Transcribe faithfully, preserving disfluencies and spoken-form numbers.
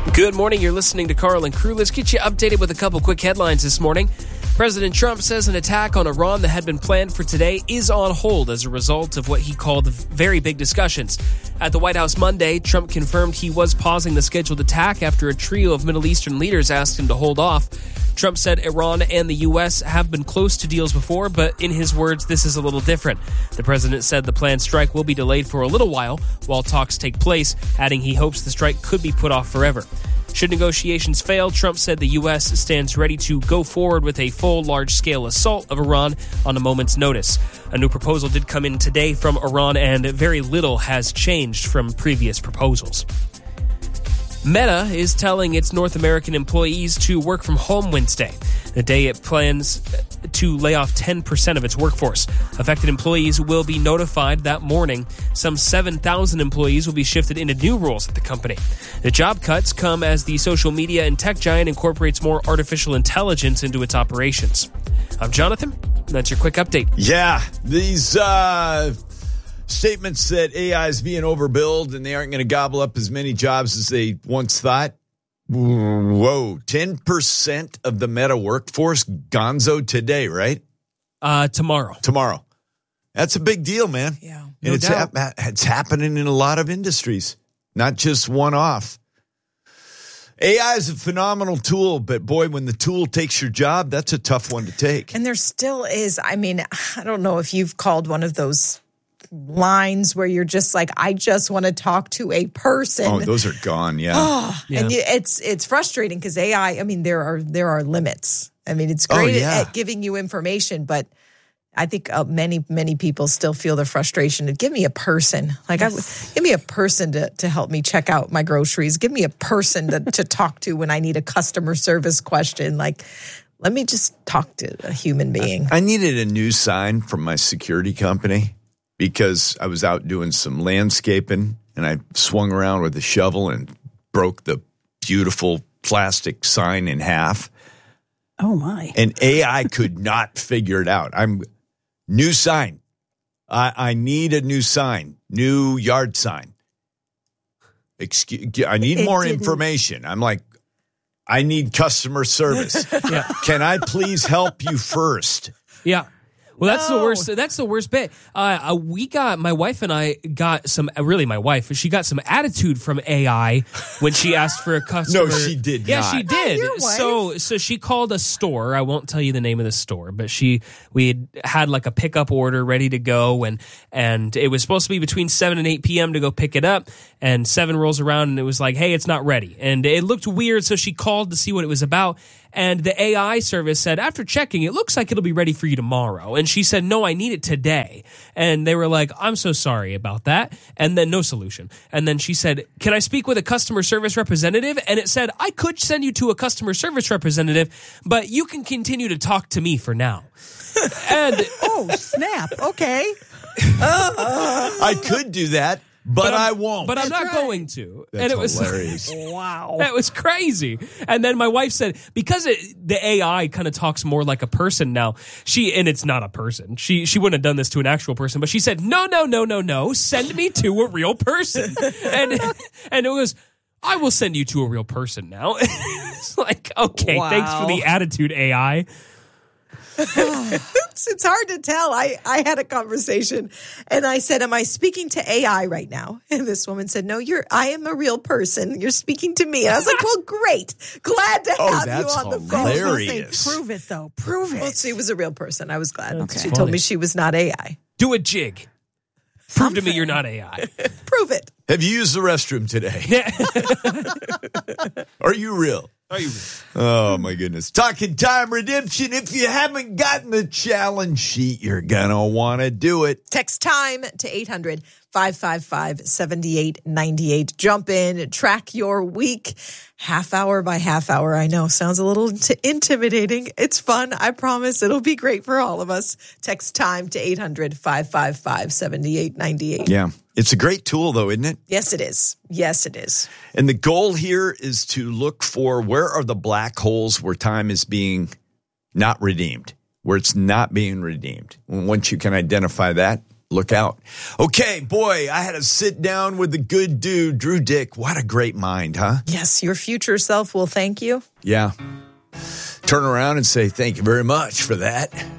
Good morning. You're listening to Carl and Crew. Let's get you updated with a couple quick headlines this morning. President Trump says an attack on Iran that had been planned for today is on hold as a result of what he called very big discussions. At the White House Monday, Trump confirmed he was pausing the scheduled attack after a trio of Middle Eastern leaders asked him to hold off. Trump said Iran and the U S have been close to deals before, but in his words, this is a little different. The president said the planned strike will be delayed for a little while while talks take place, adding he hopes the strike could be put off forever. Should negotiations fail, Trump said the U S stands ready to go forward with a full, large-scale assault of Iran on a moment's notice. A new proposal did come in today from Iran, and very little has changed from previous proposals. Meta is telling its North American employees to work from home Wednesday, the day it plans to lay off ten percent of its workforce. Affected employees will be notified that morning. Some seven thousand employees will be shifted into new roles at the company. The job cuts come as the social media and tech giant incorporates more artificial intelligence into its operations. I'm Jonathan. That's your quick update. Yeah, these uh, statements that A I is being overbilled and they aren't going to gobble up as many jobs as they once thought. Whoa, ten percent of the Meta workforce gonzo today, right? Uh, tomorrow. Tomorrow. That's a big deal, man. Yeah. And No it's, doubt. hap- it's happening in a lot of industries, not just one off. A I is a phenomenal tool, but boy, when the tool takes your job, that's a tough one to take. And there still is, I mean, I don't know if you've called one of those lines where you're just like, I just want to talk to a person. Oh, those are gone, yeah. Oh, Yeah. And you, it's it's frustrating because A I, I mean, there are there are limits. I mean, it's Oh, great yeah. at, at giving you information, but I think uh, many, many people still feel the frustration of give me a person. Like, I, give me a person to, to help me check out my groceries. Give me a person to, to talk to when I need a customer service question. Like, let me just talk to a human being. I needed a new sign from my security company because I was out doing some landscaping and I swung around with a shovel and broke the beautiful plastic sign in half. Oh, my. And A I could not figure it out. I'm new sign. I, I need a new sign, new yard sign. Excuse, I need It more didn't- information. I'm like, I need customer service. Yeah. Can I please help you first? Yeah. Well, that's No. the worst. That's the worst bit. Uh, uh, we got my wife and I got some. Really, my wife. She got some attitude from A I when she asked for a customer. No, she did Yeah, not. she did. your wife. So, so she called a store. I won't tell you the name of the store, but she we had, had like a pickup order ready to go, and and it was supposed to be between seven and eight p.m. to go pick it up. And seven rolls around, and it was like, hey, it's not ready, and it looked weird. So she called to see what it was about. And the A I service said, after checking, it looks like it'll be ready for you tomorrow. And she said, no, I need it today. And they were like, I'm so sorry about that. And then no solution. And then she said, can I speak with a customer service representative? And it said, I could send you to a customer service representative, but you can continue to talk to me for now. And Oh, snap. Okay. I could do that, but, I won't. But I'm not right. going to. That's and it was hilarious. Wow. That was crazy. And then my wife said, because it, the A I kind of talks more like a person now, she, and it's not a person. She she wouldn't have done this to an actual person, but she said, no, no, no, no, no, send me to a real person. and and it was, I will send you to a real person now. It's like, okay, Wow. thanks for the attitude, A I. It's, it's hard to tell. I, I had a conversation and I said, am I speaking to A I right now? And this woman said, no, you're, I am a real person. You're speaking to me. And I was like, well, great. Glad to Oh, have that's you on the I was phone. gonna say, hilarious. prove it, though. Prove it. Well, she was a real person. I was glad. That's She funny. told me she was not A I. Do a jig. Prove to me you're not A I. Prove it. Have you used the restroom today? Are you real? Are you? Oh, my goodness. Talking Time Redemption. If you haven't gotten the challenge sheet, you're going to want to do it. Text time to eight hundred, five five five, seven eight nine eight. Jump in, track your week, half hour by half hour. I know, sounds a little t- intimidating. It's fun. I promise it'll be great for all of us. Text time to eight hundred, five five five, seven eight nine eight. Yeah. It's a great tool, though, isn't it? Yes, it is. Yes, it is. And the goal here is to look for where are the black holes where time is being not redeemed, where it's not being redeemed. And once you can identify that, look out. Okay, boy, I had to sit down with the good dude, Drew Dick. What a great mind, huh? Yes, your future self will thank you. Yeah. Turn around and say, thank you very much for that.